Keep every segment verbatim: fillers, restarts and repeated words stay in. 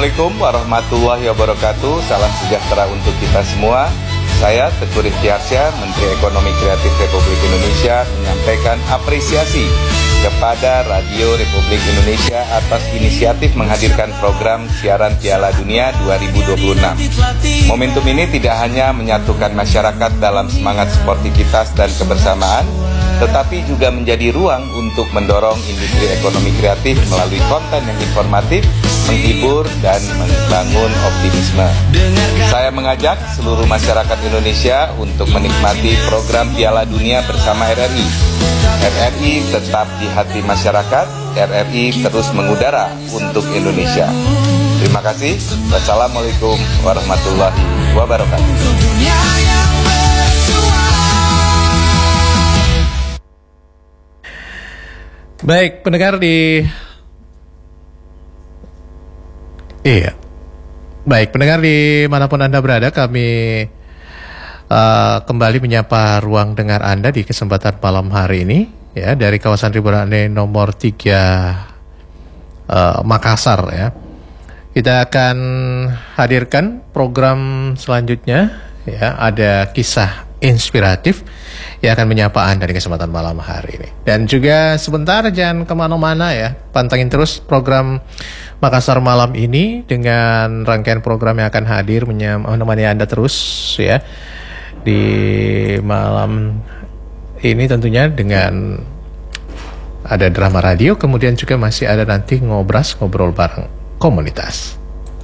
Assalamualaikum warahmatullahi wabarakatuh. Salam sejahtera untuk kita semua. Saya Teguh Rifki Arsya, Menteri Ekonomi Kreatif Republik Indonesia, menyampaikan apresiasi kepada Radio Republik Indonesia atas inisiatif menghadirkan program siaran Piala Dunia dua ribu dua puluh enam. Momentum ini tidak hanya menyatukan masyarakat dalam semangat sportivitas dan kebersamaan, tetapi juga menjadi ruang untuk mendorong industri ekonomi kreatif melalui konten yang informatif, menghibur, dan membangun optimisme. Saya mengajak seluruh masyarakat Indonesia untuk menikmati program Piala Dunia bersama R R I. R R I tetap di hati masyarakat, R R I terus mengudara untuk Indonesia. Terima kasih. Wassalamualaikum warahmatullahi wabarakatuh. Baik, pendengar di Iya Baik, pendengar di manapun Anda berada, kami uh, kembali menyapa ruang dengar Anda di kesempatan malam hari ini, ya, dari kawasan Ribuan nomor tiga uh, Makassar, ya. Kita akan hadirkan program selanjutnya, ya, ada kisah inspiratif yang akan menyapa Anda di kesempatan malam hari ini. Dan juga sebentar jangan kemana-mana, ya, pantengin terus program Makassar malam ini dengan rangkaian program yang akan hadir menemani Anda terus, ya, di malam ini, tentunya dengan ada drama radio, kemudian juga masih ada nanti ngobras, ngobrol bareng komunitas.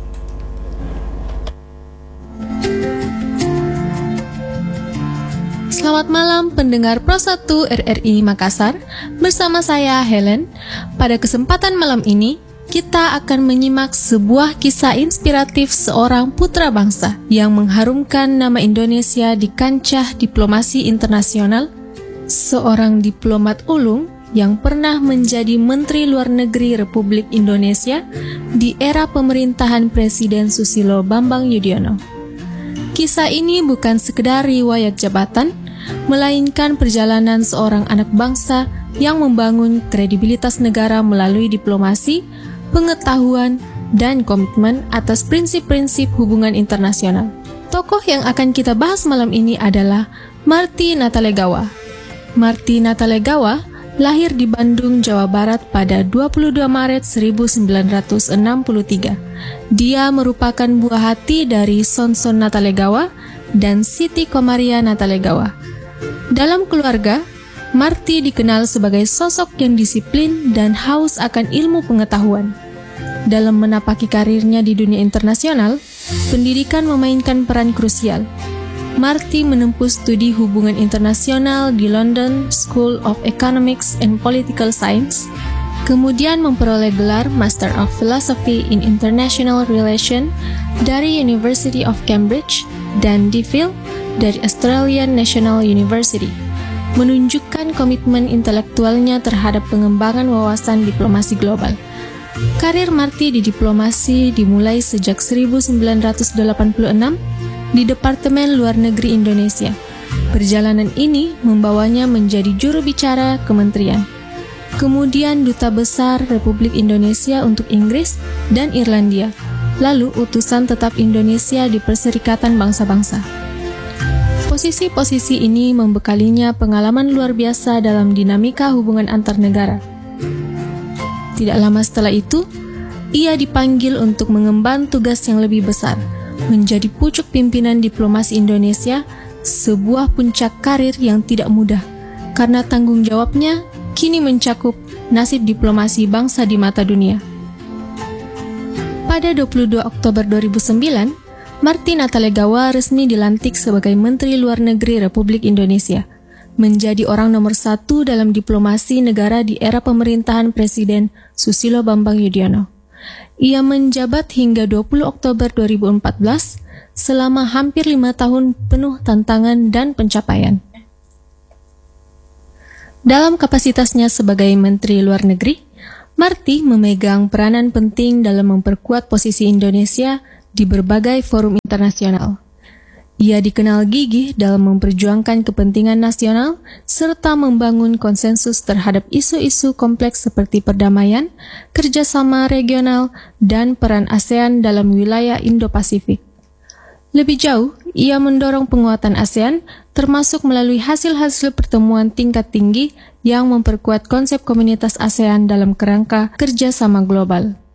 Selamat malam pendengar Pro satu R R I Makassar, bersama saya Helen. Pada kesempatan malam ini, kita akan menyimak sebuah kisah inspiratif seorang putra bangsa yang mengharumkan nama Indonesia di kancah diplomasi internasional, seorang diplomat ulung yang pernah menjadi Menteri Luar Negeri Republik Indonesia di era pemerintahan Presiden Susilo Bambang Yudhoyono. Kisah ini bukan sekedar riwayat jabatan, melainkan perjalanan seorang anak bangsa yang membangun kredibilitas negara melalui diplomasi, pengetahuan, dan komitmen atas prinsip-prinsip hubungan internasional. Tokoh yang akan kita bahas malam ini adalah Marty Natalegawa. Marty Natalegawa lahir di Bandung, Jawa Barat pada dua puluh dua Maret seribu sembilan ratus enam puluh tiga. Dia merupakan buah hati dari Sonson Natalegawa dan Siti Komaria Natalegawa. Dalam keluarga, Marty dikenal sebagai sosok yang disiplin dan haus akan ilmu pengetahuan. Dalam menapaki karirnya di dunia internasional, pendidikan memainkan peran krusial. Marty menempuh studi hubungan internasional di London School of Economics and Political Science, kemudian memperoleh gelar Master of Philosophy in International Relations dari University of Cambridge dan D Phil dari Australian National University, menunjukkan komitmen intelektualnya terhadap pengembangan wawasan diplomasi global. Karir Marty di diplomasi dimulai sejak seribu sembilan ratus delapan puluh enam di Departemen Luar Negeri Indonesia. Perjalanan ini membawanya menjadi juru bicara kementerian, kemudian Duta Besar Republik Indonesia untuk Inggris dan Irlandia, lalu utusan tetap Indonesia di Perserikatan Bangsa-Bangsa. Posisi-posisi ini membekalinya pengalaman luar biasa dalam dinamika hubungan antar negara. Tidak lama setelah itu, ia dipanggil untuk mengemban tugas yang lebih besar, menjadi pucuk pimpinan diplomasi Indonesia, sebuah puncak karir yang tidak mudah, karena tanggung jawabnya kini mencakup nasib diplomasi bangsa di mata dunia. Pada dua puluh dua Oktober dua ribu sembilan, Marty Natalegawa resmi dilantik sebagai Menteri Luar Negeri Republik Indonesia, menjadi orang nomor satu dalam diplomasi negara di era pemerintahan Presiden Susilo Bambang Yudhoyono. Ia menjabat hingga dua puluh Oktober dua ribu empat belas, selama hampir lima tahun penuh tantangan dan pencapaian. Dalam kapasitasnya sebagai Menteri Luar Negeri, Marty memegang peranan penting dalam memperkuat posisi Indonesia di berbagai forum internasional. Ia dikenal gigih dalam memperjuangkan kepentingan nasional serta membangun konsensus terhadap isu-isu kompleks seperti perdamaian, kerjasama regional, dan peran ASEAN dalam wilayah Indo-Pasifik. Lebih jauh, ia mendorong penguatan ASEAN termasuk melalui hasil-hasil pertemuan tingkat tinggi yang memperkuat konsep komunitas ASEAN dalam kerangka kerjasama global.